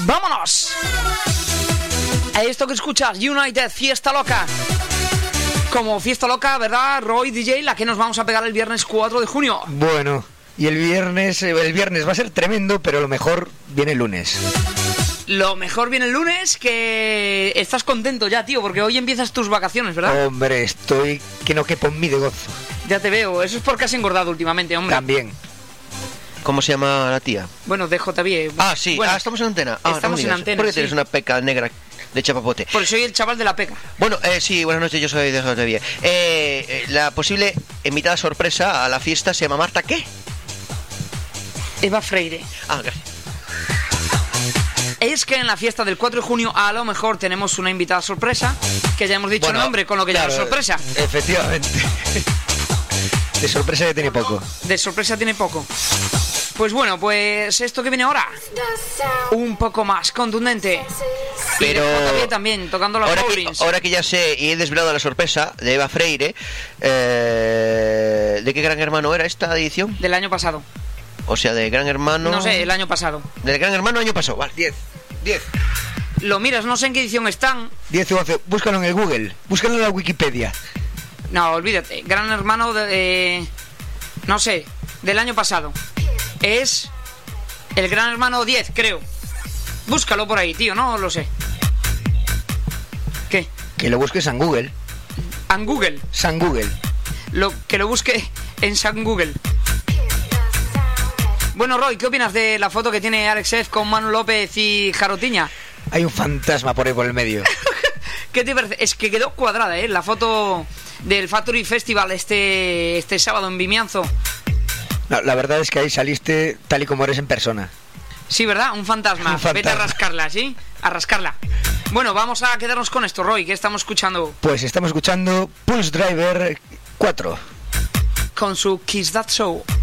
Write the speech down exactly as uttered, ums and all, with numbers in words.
¡Vámonos! Esto que escuchas, United, Fiesta Loca. Como Fiesta Loca, ¿verdad, Roy D J? La que nos vamos a pegar el viernes cuatro de junio. Bueno, y el viernes, el viernes va a ser tremendo, pero lo mejor viene el lunes. Lo mejor viene el lunes, que estás contento ya, tío, porque hoy empiezas tus vacaciones, ¿verdad? Hombre, estoy que no quepo en mí de gozo. Ya te veo, eso es porque has engordado últimamente, hombre. También. ¿Cómo se llama la tía? Bueno, de J B. Ah, sí, bueno, ah, estamos en antena. Ah, estamos no en digas. antena, ¿Por qué sí. tienes una peca negra de chapapote? Porque soy el chaval de la peca. Bueno, eh, sí, buenas noches, yo soy de J B. Eh, eh, la posible invitada sorpresa a la fiesta se llama Marta, ¿qué? Eva Freire. Ah, gracias. Es que en la fiesta del cuatro de junio a lo mejor tenemos una invitada sorpresa, que ya hemos dicho Bueno, el nombre, con lo que Claro, ya es sorpresa. Efectivamente. De sorpresa ya tiene poco. De sorpresa tiene poco. Pues bueno, pues esto que viene ahora, un poco más contundente. Pero Y de J B también, tocando los ahora que, bowlings. ahora que ya sé y he desvelado la sorpresa de Eva Freire, eh, ¿de qué Gran Hermano era esta edición? Del año pasado. O sea, de Gran Hermano... No sé, el año pasado. Del Gran Hermano año pasado, vale. diez. diez. Lo miras, no sé en qué edición están. diez o once. Búscalo en el Google. Búscalo en la Wikipedia. No, olvídate. Gran Hermano de... eh, no sé, del año pasado. Es el Gran Hermano diez, creo. Búscalo por ahí, tío, no lo sé. ¿Qué? Que lo busques en Google. En Google. San Google. Lo, que lo busque en San Google. Bueno, Roy, ¿qué opinas de la foto que tiene Alex F con Manu López y Jarotiña? Hay un fantasma por ahí por el medio. ¿Qué te parece? Es que quedó cuadrada, ¿eh? La foto del Factory Festival este, este sábado en Vimianzo. No, la verdad es que ahí saliste tal y como eres en persona. Sí, ¿verdad? Un fantasma. Un fantasma. Vete a rascarla, ¿sí? A rascarla. Bueno, vamos a quedarnos con esto, Roy, que estamos escuchando. Pues estamos escuchando Pulse Driver cuatro. Con su Kiss That Show.